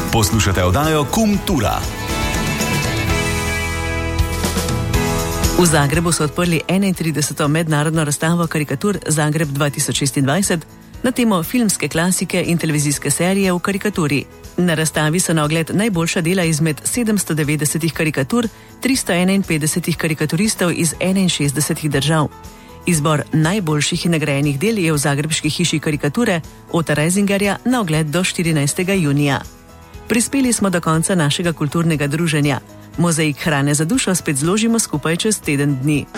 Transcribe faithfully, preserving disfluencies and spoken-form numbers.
Poslušate oddajo Kultura. V Zagrebu so odprli enaintrideseto mednarodno razstavo karikatur Zagreb dva tisoč šestindvajset na temo filmske klasike in televizijske serije v karikaturi. Na razstavi so na ogled najboljša dela izmed sedemsto devetdesetih karikatur, tristo enainpetdesetih karikaturistov iz enainšestdesetih držav. Izbor najboljših in nagrajenih del je v zagrebški hiši karikature Ota Reisingerja na ogled do štirinajstega junija. Prispeli smo do konca našega kulturnega druženja. Mozaik hrane za dušo spet zložimo skupaj čez teden dni.